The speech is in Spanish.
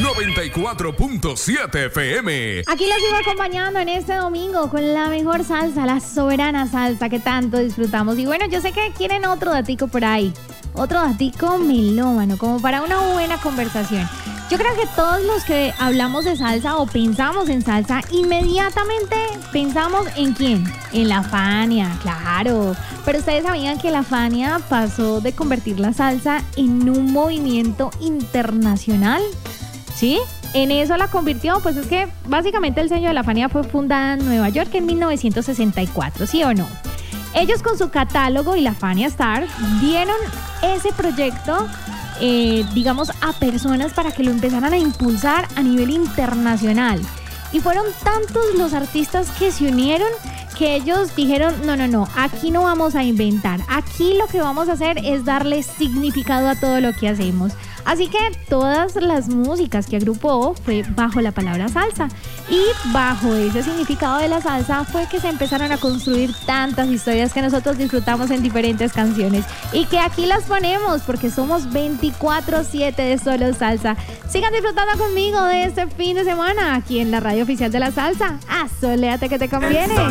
94.7 FM. Aquí los sigo acompañando en este domingo con la mejor salsa, la soberana salsa que tanto disfrutamos. Y bueno, yo sé que quieren otro datico por ahí, otro datico melómano, como para una buena conversación. Yo creo que todos los que hablamos de salsa o pensamos en salsa, inmediatamente pensamos en ¿quién? En la Fania, claro. Pero ustedes sabían que la Fania pasó de convertir la salsa en un movimiento internacional, ¿sí? En eso la convirtió, pues es que básicamente el sello de la Fania fue fundada en Nueva York en 1964, ¿sí o no? Ellos con su catálogo y la Fania Star dieron ese proyecto digamos, a personas para que lo empezaran a impulsar a nivel internacional. Y fueron tantos los artistas que se unieron que ellos dijeron, no, aquí no vamos a inventar. Aquí lo que vamos a hacer es darle significado a todo lo que hacemos. Así que todas las músicas que agrupó fue bajo la palabra salsa. Y bajo ese significado de la salsa fue que se empezaron a construir tantas historias que nosotros disfrutamos en diferentes canciones. Y que aquí las ponemos porque somos 24/7 de solo salsa. Sigan disfrutando conmigo de este fin de semana aquí en la radio oficial de la salsa. Asoléate que te conviene.